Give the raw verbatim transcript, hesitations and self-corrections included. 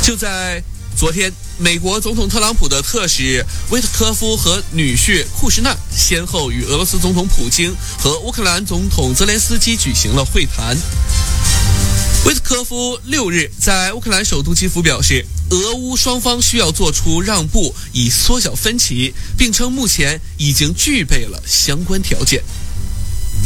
就在昨天，美国总统特朗普的特使威特科夫和女婿库什纳先后与俄罗斯总统普京和乌克兰总统泽连斯基举行了会谈。威特科夫六日在乌克兰首都基辅表示，俄乌双方需要做出让步，以缩小分歧，并称目前已经具备了相关条件。